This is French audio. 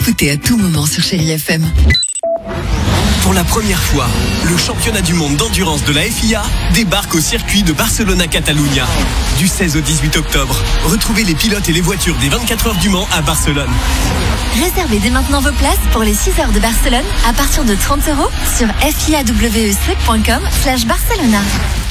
écouter à tout moment sur Chérie FM. Pour la première fois, le championnat du monde d'endurance de la FIA débarque au circuit de Barcelona-Catalunya. Du 16 au 18 octobre, retrouvez les pilotes et les voitures des 24 heures du Mans à Barcelone. Réservez dès maintenant vos places pour les 6 heures de Barcelone à partir de 30 € sur fiawec.com/Barcelona.